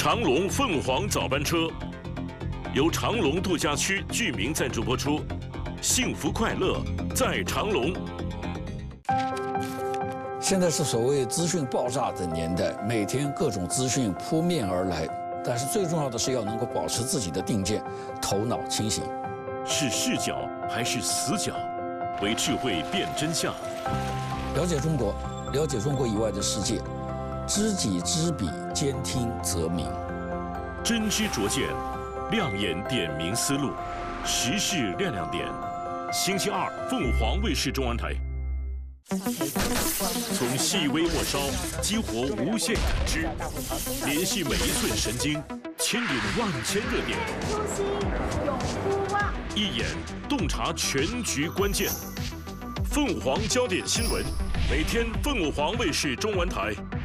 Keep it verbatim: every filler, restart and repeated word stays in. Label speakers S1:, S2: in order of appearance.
S1: 长隆凤凰早班车由长隆度假区居民赞助播出，幸福快乐在长隆。
S2: 现在是所谓资讯爆炸的年代，每天各种资讯扑面而来，但是最重要的是要能够保持自己的定见，头脑清醒。
S1: 是视角还是死角？为智慧辨真相。
S2: 了解中国，了解中国以外的世界。 知己知彼，兼听则明。
S1: 真知灼见，亮眼点明思路，时事亮亮点。星期二，凤凰卫视中文台。从细微末梢激活无限感知，联系每一寸神经，牵引万千热点。
S3: 初心永不忘。
S1: 一眼洞察全局关键。凤凰焦点新闻，每天凤凰卫视中文台。